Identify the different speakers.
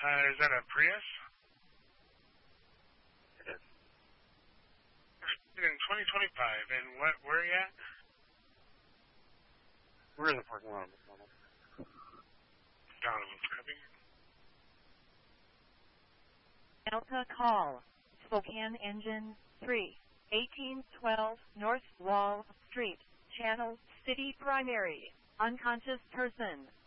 Speaker 1: Is that a Prius?
Speaker 2: It is.
Speaker 1: In 2025, and where are you at?
Speaker 2: We're in the parking lot of McDonald's.
Speaker 1: Donovan's copy.
Speaker 3: Delta call. Spokane Engine 3, 1812 North Wall Street, Channel City Primary. Unconscious person.